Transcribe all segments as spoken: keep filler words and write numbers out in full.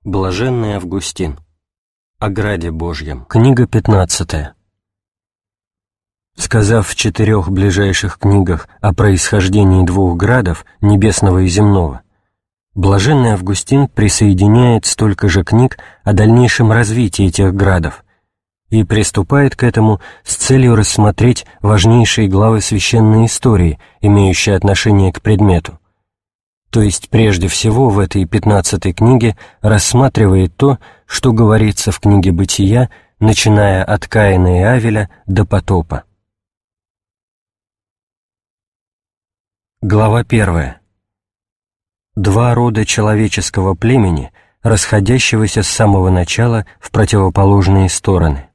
Блаженный Августин. О Граде Божьем. Книга пятнадцатая. Сказав в четырех ближайших книгах о происхождении двух градов, небесного и земного, блаженный Августин присоединяет столько же книг о дальнейшем развитии этих градов и приступает к этому с целью рассмотреть важнейшие главы священной истории, имеющие отношение к предмету. То есть прежде всего в этой пятнадцатой книге рассматривает то, что говорится в книге Бытия, начиная от Каина и Авеля до потопа. Глава первая. Два рода человеческого племени, расходящегося с самого начала в противоположные стороны.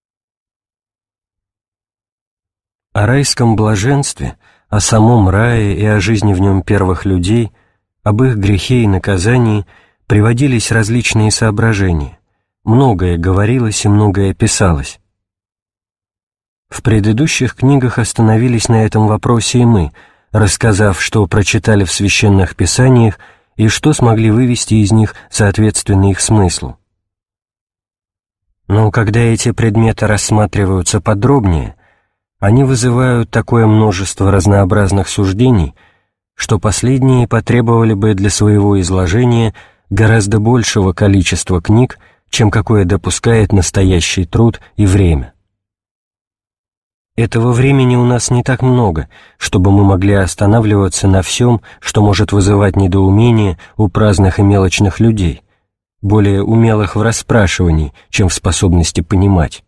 О райском блаженстве, о самом рае и о жизни в нем первых людей, об их грехе и наказании приводились различные соображения, многое говорилось и многое писалось. В предыдущих книгах остановились на этом вопросе и мы, рассказав, что прочитали в священных писаниях и что смогли вывести из них соответственно их смыслу. Но когда эти предметы рассматриваются подробнее, они вызывают такое множество разнообразных суждений, что последние потребовали бы для своего изложения гораздо большего количества книг, чем какое допускает настоящий труд и время. Этого времени у нас не так много, чтобы мы могли останавливаться на всем, что может вызывать недоумение у праздных и мелочных людей, более умелых в расспрашивании, чем в способности понимать.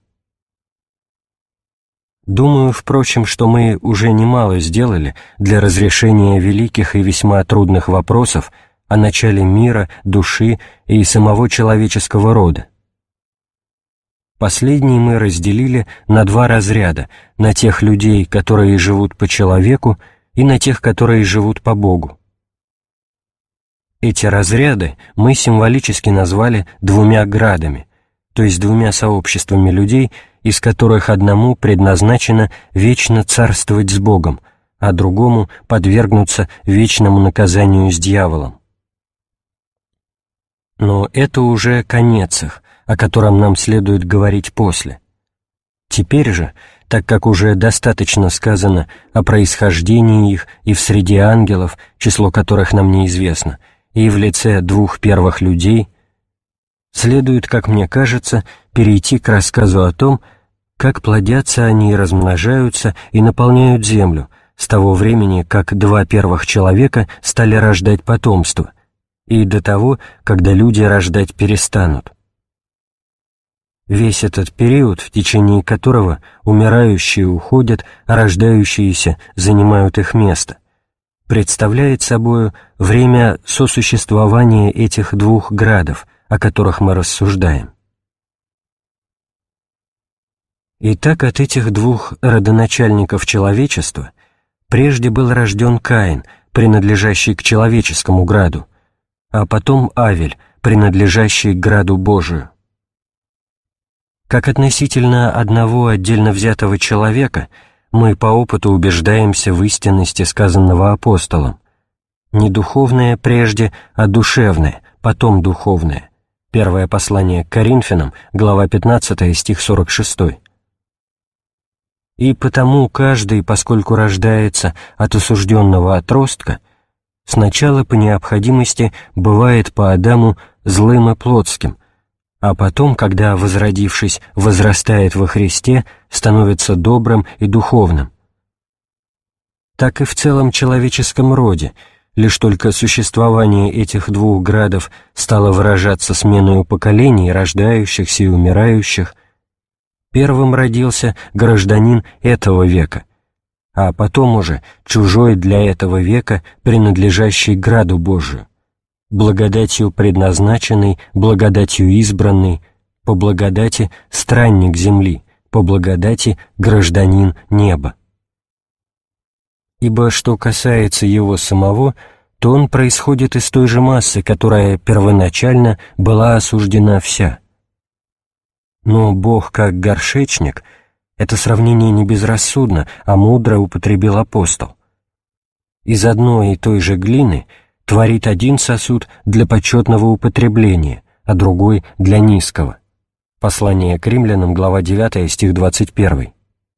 Думаю, впрочем, что мы уже немало сделали для разрешения великих и весьма трудных вопросов о начале мира, души и самого человеческого рода. Последний мы разделили на два разряда, на тех людей, которые живут по человеку, и на тех, которые живут по Богу. Эти разряды мы символически назвали двумя градами, то есть двумя сообществами людей, из которых одному предназначено вечно царствовать с Богом, а другому подвергнуться вечному наказанию с дьяволом. Но это уже конец их, о котором нам следует говорить после. Теперь же, так как уже достаточно сказано о происхождении их и в среде ангелов, число которых нам неизвестно, и в лице двух первых людей, следует, как мне кажется, перейти к рассказу о том, как плодятся они и размножаются и наполняют землю с того времени, как два первых человека стали рождать потомство, и до того, когда люди рождать перестанут. Весь этот период, в течение которого умирающие уходят, а рождающиеся занимают их место, представляет собою время сосуществования этих двух градов, о которых мы рассуждаем. Итак, от этих двух родоначальников человечества прежде был рожден Каин, принадлежащий к человеческому граду, а потом Авель, принадлежащий к граду Божию. Как относительно одного отдельно взятого человека, мы по опыту убеждаемся в истинности сказанного апостолом. Не духовное прежде, а душевное, потом духовное. Первое послание к Коринфянам, глава пятнадцатая, стих сорок шестой. И потому каждый, поскольку рождается от осужденного отростка, сначала по необходимости бывает по Адаму злым и плотским, а потом, когда, возродившись, возрастает во Христе, становится добрым и духовным. Так и в целом человеческом роде, лишь только существование этих двух градов стало выражаться сменою поколений, рождающихся и умирающих, первым родился гражданин этого века, а потом уже чужой для этого века, принадлежащий граду Божию, благодатью предназначенный, благодатью избранный, по благодати странник земли, по благодати гражданин неба. Ибо что касается его самого, то он происходит из той же массы, которая первоначально была осуждена вся. Но Бог как горшечник — это сравнение не безрассудно, а мудро употребил апостол. Из одной и той же глины творит один сосуд для почетного употребления, а другой для низкого. Послание к римлянам, глава девятая, стих двадцать первый.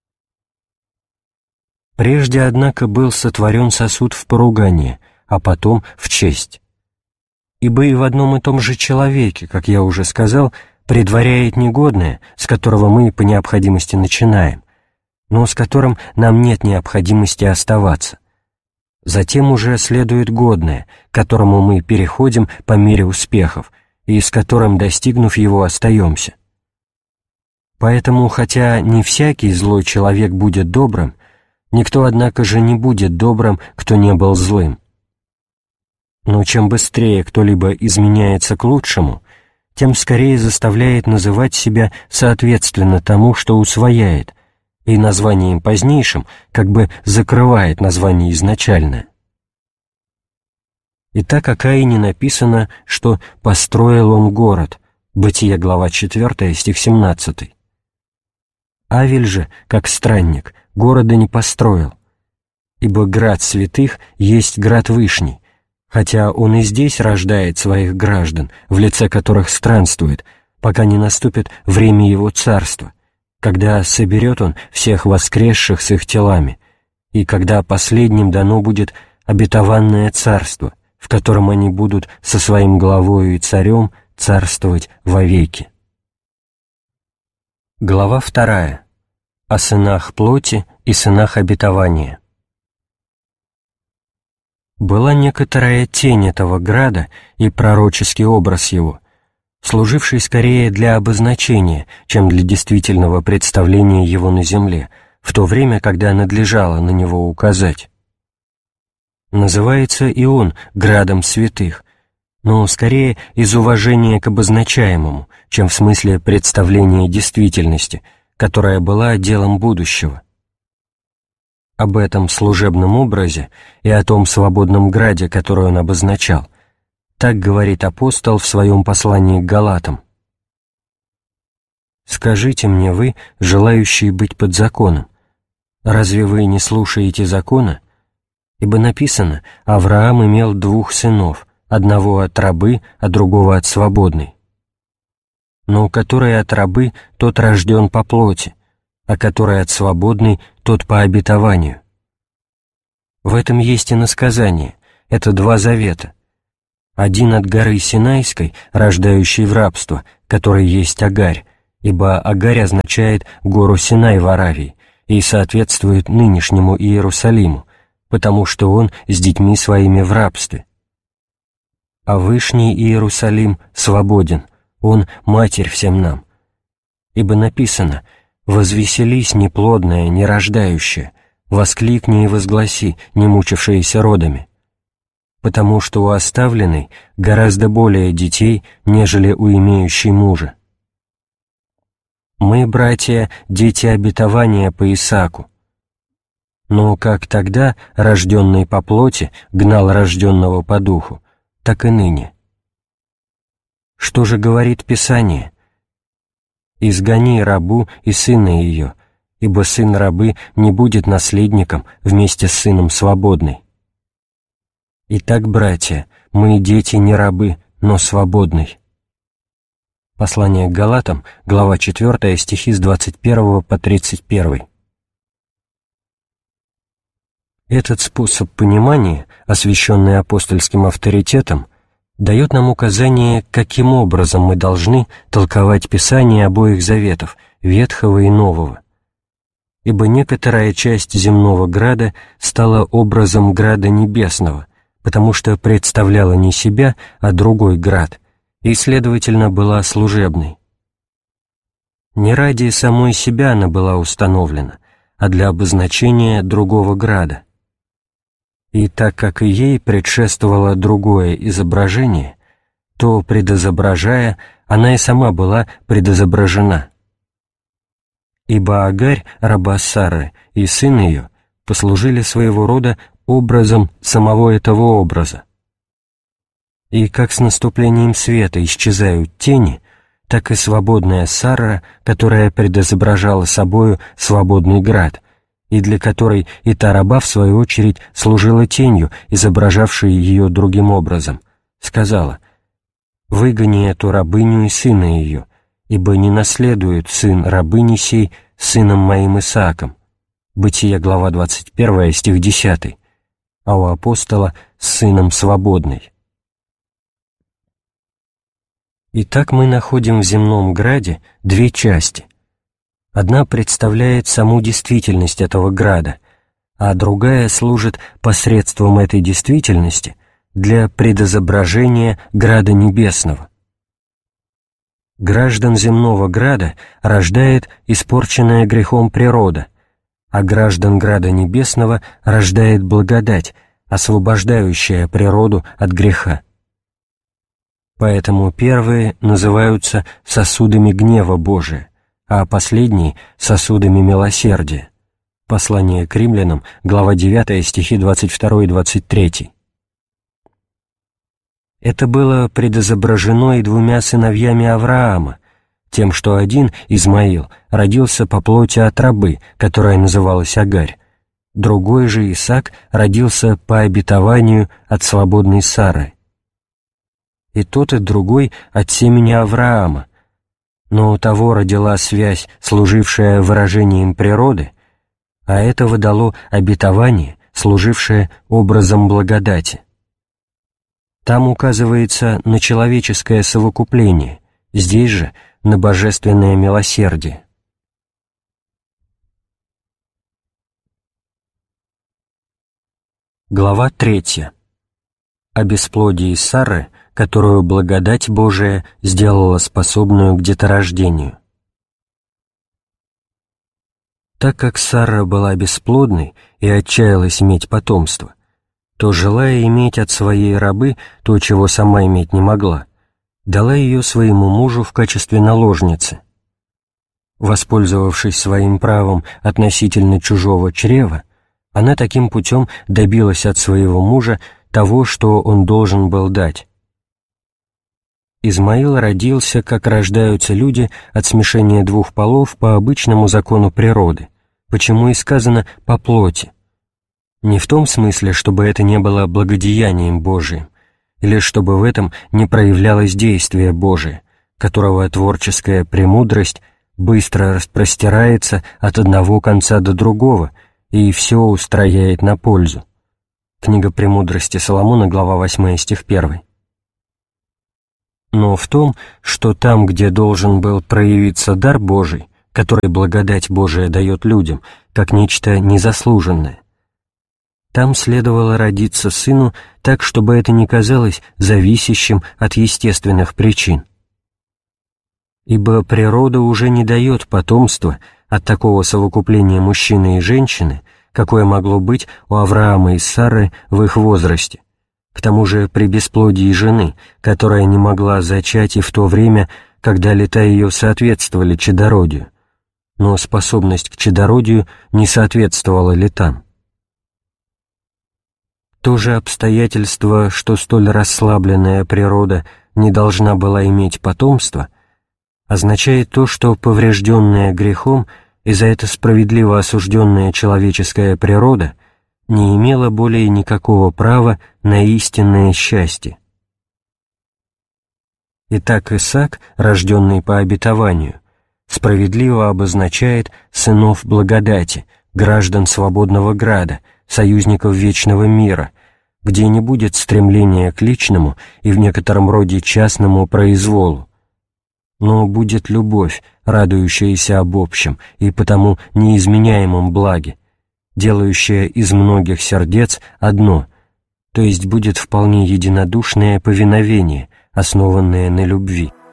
Прежде, однако, был сотворен сосуд в поругание, а потом в честь. Ибо и в одном и том же человеке, как я уже сказал, предваряет негодное, с которого мы по необходимости начинаем, но с которым нам нет необходимости оставаться. Затем уже следует годное, к которому мы переходим по мере успехов, и с которым, достигнув его, остаемся. Поэтому, хотя не всякий злой человек будет добрым, никто, однако же, не будет добрым, кто не был злым. Но чем быстрее кто-либо изменяется к лучшему, тем скорее заставляет называть себя соответственно тому, что усвояет, и названием позднейшим как бы закрывает название изначальное. Итак, о Каине написано, что «построил он город», Бытие, глава четвертая, стих семнадцатый. Авель же, как странник, города не построил, ибо град святых есть град вышний, хотя он и здесь рождает своих граждан, в лице которых странствует, пока не наступит время его царства, когда соберет он всех воскресших с их телами, и когда последним дано будет обетованное царство, в котором они будут со своим главою и царем царствовать вовеки. Глава вторая. О сынах плоти и сынах обетования. Была некоторая тень этого града и пророческий образ его, служивший скорее для обозначения, чем для действительного представления его на земле, в то время, когда надлежало на него указать. Называется и он градом святых, но скорее из уважения к обозначаемому, чем в смысле представления действительности, которая была делом будущего. Об этом служебном образе и о том свободном граде, который он обозначал, так говорит апостол в своем послании к Галатам. «Скажите мне вы, желающие быть под законом, разве вы не слушаете закона? Ибо написано, Авраам имел двух сынов, одного от рабы, а другого от свободной. Но который от рабы, тот рожден по плоти, а который от свободной, тот по обетованию. В этом есть иносказание, это два завета. Один от горы Синайской, рождающей в рабство, который есть Агарь, ибо Агарь означает гору Синай в Аравии и соответствует нынешнему Иерусалиму, потому что он с детьми своими в рабстве. А Вышний Иерусалим свободен, он матерь всем нам. Ибо написано: «Возвеселись, неплодная, нерождающая, воскликни и возгласи, не мучившиеся родами». Потому что у оставленной гораздо более детей, нежели у имеющей мужа. Мы, братья, дети обетования по Исааку. Но как тогда рожденный по плоти гнал рожденного по духу, так и ныне. Что же говорит Писание? «Изгони рабу и сына ее, ибо сын рабы не будет наследником вместе с сыном свободной». Итак, братья, мы дети не рабы, но свободной. Послание к Галатам, глава четвертая, стихи с двадцать первого по тридцать первый. Этот способ понимания, освященный апостольским авторитетом, дает нам указание, каким образом мы должны толковать Писание обоих заветов, Ветхого и Нового. Ибо некоторая часть земного града стала образом града небесного, потому что представляла не себя, а другой град, и, следовательно, была служебной. Не ради самой себя она была установлена, а для обозначения другого града. И так как и ей предшествовало другое изображение, то, предизображая, она и сама была предизображена. Ибо Агарь, раба Сары, и сын ее послужили своего рода образом самого этого образа. И как с наступлением света исчезают тени, так и свободная Сара, которая предизображала собою свободный град, и для которой и та раба, в свою очередь, служила тенью, изображавшей ее другим образом, сказала: выгони эту рабыню и сына ее, ибо не наследует сын рабыни сей сыном моим Исааком». Бытие, глава двадцать первая, стих десятый, а у апостола с сыном свободной. Итак, мы находим в земном граде две части. Одна представляет саму действительность этого града, а другая служит посредством этой действительности для предизображения града небесного. Граждан земного града рождает испорченная грехом природа, а граждан града небесного рождает благодать, освобождающая природу от греха. Поэтому первые называются сосудами гнева Божия, а последние — сосудами милосердия. Послание к римлянам, глава девятая, стихи двадцать два и двадцать три. Это было предизображено и двумя сыновьями Авраама, тем, что один, Измаил, родился по плоти от рабы, которая называлась Агарь, другой же, Исаак, родился по обетованию от свободной Сары. И тот, и другой от семени Авраама, но у того родила связь, служившая выражением природы, а этого дало обетование, служившее образом благодати. Там указывается на человеческое совокупление, здесь же на божественное милосердие. Глава третья. О бесплодии Сары, которую благодать Божия сделала способную к деторождению. Так как Сара была бесплодной и отчаялась иметь потомство, то, желая иметь от своей рабы то, чего сама иметь не могла, дала ее своему мужу в качестве наложницы. Воспользовавшись своим правом относительно чужого чрева, она таким путем добилась от своего мужа того, что он должен был дать. Измаил родился, как рождаются люди от смешения двух полов по обычному закону природы, почему и сказано «по плоти». Не в том смысле, чтобы это не было благодеянием Божиим, или чтобы в этом не проявлялось действие Божие, которого творческая премудрость быстро распростирается от одного конца до другого и все устрояет на пользу. Книга «Премудрости Соломона», глава восьмая, стих первый. Но в том, что там, где должен был проявиться дар Божий, который благодать Божия дает людям, как нечто незаслуженное, там следовало родиться сыну так, чтобы это не казалось зависящим от естественных причин. Ибо природа уже не дает потомства от такого совокупления мужчины и женщины, какое могло быть у Авраама и Сары в их возрасте, к тому же при бесплодии жены, которая не могла зачать и в то время, когда лета ее соответствовали чадородию, но способность к чадородию не соответствовала летам. То же обстоятельство, что столь расслабленная природа не должна была иметь потомства, означает то, что поврежденная грехом и за это справедливо осужденная человеческая природа не имела более никакого права на истинное счастье. Итак, Исаак, рожденный по обетованию, справедливо обозначает сынов благодати, граждан свободного града, союзников вечного мира, где не будет стремления к личному и в некотором роде частному произволу, но будет любовь, радующаяся об общем и потому неизменяемом благе, делающая из многих сердец одно, то есть будет вполне единодушное повиновение, основанное на любви.